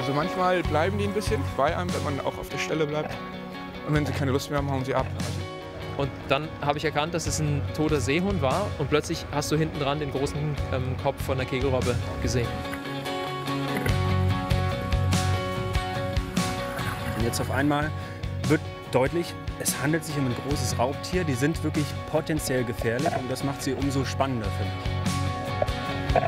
Also manchmal bleiben die ein bisschen bei einem, wenn man auch auf der Stelle bleibt. Und wenn sie keine Lust mehr haben, hauen sie ab. Und dann habe ich erkannt, dass es ein toter Seehund war und plötzlich hast du hinten dran den großen Kopf von der Kegelrobbe gesehen. Und jetzt auf einmal wird deutlich, es handelt sich um ein großes Raubtier. Die sind wirklich potenziell gefährlich und das macht sie umso spannender für mich.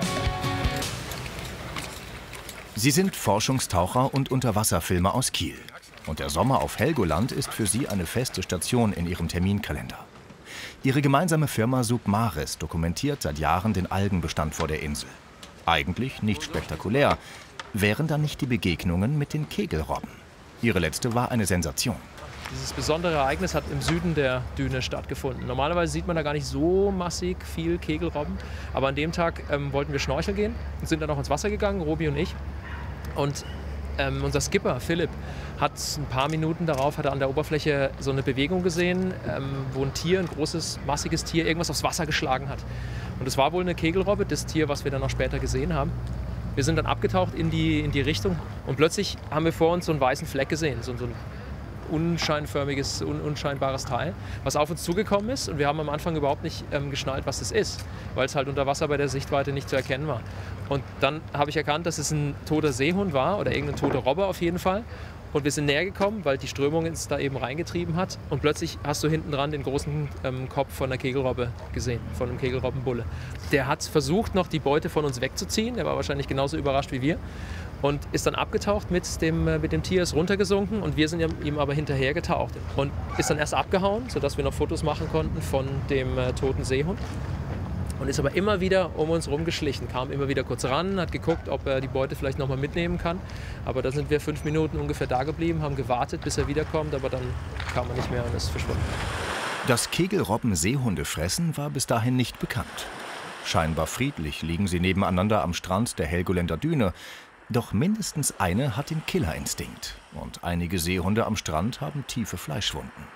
Sie sind Forschungstaucher und Unterwasserfilmer aus Kiel. Und der Sommer auf Helgoland ist für sie eine feste Station in ihrem Terminkalender. Ihre gemeinsame Firma Submaris dokumentiert seit Jahren den Algenbestand vor der Insel. Eigentlich nicht spektakulär, wären dann nicht die Begegnungen mit den Kegelrobben. Ihre letzte war eine Sensation. Dieses besondere Ereignis hat im Süden der Düne stattgefunden. Normalerweise sieht man da gar nicht so massig viel Kegelrobben. Aber an dem Tag wollten wir schnorcheln gehen und sind dann auch ins Wasser gegangen, Robi und ich. Und unser Skipper Philipp hat ein paar Minuten darauf hat er an der Oberfläche so eine Bewegung gesehen, wo ein Tier, ein großes, massiges Tier, irgendwas aufs Wasser geschlagen hat. Und es war wohl eine Kegelrobbe, das Tier, was wir dann auch später gesehen haben. Wir sind dann abgetaucht in die Richtung und plötzlich haben wir vor uns so einen weißen Fleck gesehen, so ein unscheinförmiges, unscheinbares Teil, was auf uns zugekommen ist. Und wir haben am Anfang überhaupt nicht geschnallt, was das ist, weil es halt unter Wasser bei der Sichtweite nicht zu erkennen war. Und dann habe ich erkannt, dass es ein toter Seehund war oder irgendein toter Robbe auf jeden Fall. Und wir sind näher gekommen, weil die Strömung uns da eben reingetrieben hat. Und plötzlich hast du hinten dran den großen Kopf von der Kegelrobbe gesehen, von einem Kegelrobbenbulle. Der hat versucht, noch die Beute von uns wegzuziehen. Der war wahrscheinlich genauso überrascht wie wir. Und ist dann abgetaucht mit dem Tier, ist runtergesunken und wir sind ihm aber hinterher getaucht. Und ist dann erst abgehauen, sodass wir noch Fotos machen konnten von dem toten Seehund. Und ist aber immer wieder um uns rumgeschlichen, kam immer wieder kurz ran, hat geguckt, ob er die Beute vielleicht noch mal mitnehmen kann. Aber da sind wir 5 Minuten ungefähr da geblieben, haben gewartet, bis er wiederkommt, aber dann kam er nicht mehr und ist verschwunden. Dass Kegelrobben Seehunde fressen, war bis dahin nicht bekannt. Scheinbar friedlich liegen sie nebeneinander am Strand der Helgoländer Düne. Doch mindestens eine hat den Killerinstinkt. Und einige Seehunde am Strand haben tiefe Fleischwunden.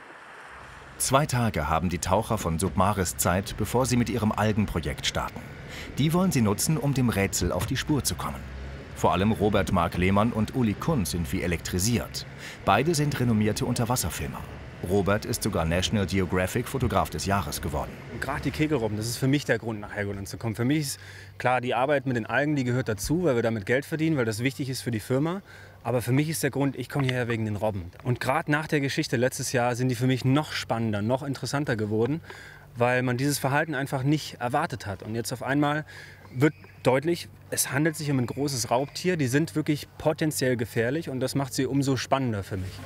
2 Tage haben die Taucher von Submaris Zeit, bevor sie mit ihrem Algenprojekt starten. Die wollen sie nutzen, um dem Rätsel auf die Spur zu kommen. Vor allem Robert Mark Lehmann und Uli Kunz sind wie elektrisiert. Beide sind renommierte Unterwasserfilmer. Robert ist sogar National Geographic Fotograf des Jahres geworden. Und gerade die Kegelrobben, das ist für mich der Grund, nach Helgoland zu kommen. Für mich ist klar, die Arbeit mit den Algen, die gehört dazu, weil wir damit Geld verdienen, weil das wichtig ist für die Firma. Aber für mich ist der Grund, ich komme hierher wegen den Robben. Und gerade nach der Geschichte letztes Jahr sind die für mich noch spannender, noch interessanter geworden, weil man dieses Verhalten einfach nicht erwartet hat. Und jetzt auf einmal wird deutlich, es handelt sich um ein großes Raubtier. Die sind wirklich potenziell gefährlich und das macht sie umso spannender für mich.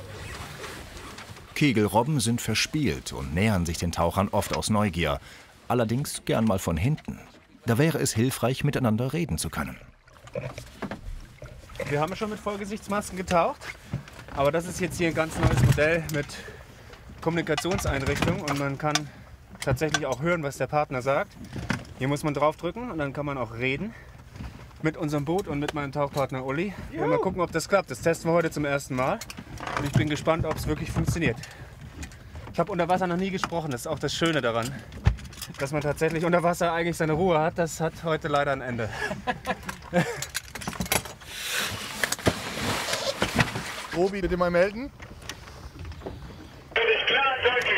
Kegelrobben sind verspielt und nähern sich den Tauchern oft aus Neugier. Allerdings gern mal von hinten. Da wäre es hilfreich, miteinander reden zu können. Wir haben schon mit Vollgesichtsmasken getaucht, aber das ist jetzt hier ein ganz neues Modell mit Kommunikationseinrichtung und man kann tatsächlich auch hören, was der Partner sagt. Hier muss man draufdrücken und dann kann man auch reden mit unserem Boot und mit meinem Tauchpartner Uli. Wir mal gucken, ob das klappt. Das testen wir heute zum ersten Mal und ich bin gespannt, ob es wirklich funktioniert. Ich habe unter Wasser noch nie gesprochen, das ist auch das Schöne daran, dass man tatsächlich unter Wasser eigentlich seine Ruhe hat. Das hat heute leider ein Ende. Robi, bitte mal melden. Alles klar und deutlich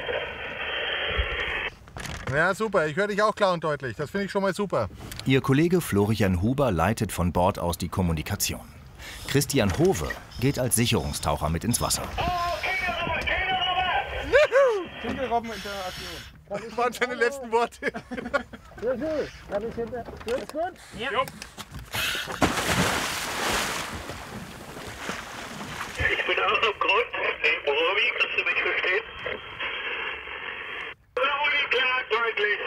so. Ja, super. Ich höre dich auch klar und deutlich. Das finde ich schon mal super. Ihr Kollege Florian Huber leitet von Bord aus die Kommunikation. Christian Hove geht als Sicherungstaucher mit ins Wasser. Kegelrobben-Interaktion. Das waren seine letzten Worte. Alles gut? Ja. Ich bin auch am Grund. Robi, kannst du mich verstehen? Uli, klar, deutlich.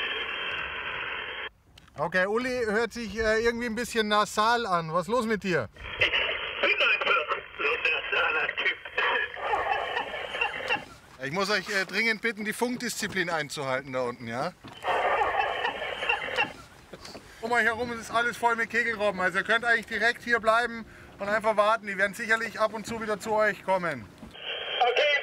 Okay, Uli hört sich irgendwie ein bisschen nasal an. Was ist los mit dir? Ich bin einfach so ein nasaler Typ. Ich muss euch dringend bitten, die Funkdisziplin einzuhalten da unten, ja? Um euch herum ist alles voll mit Kegelrobben. Also ihr könnt eigentlich direkt hier bleiben und einfach warten. Die werden sicherlich ab und zu wieder zu euch kommen. Okay,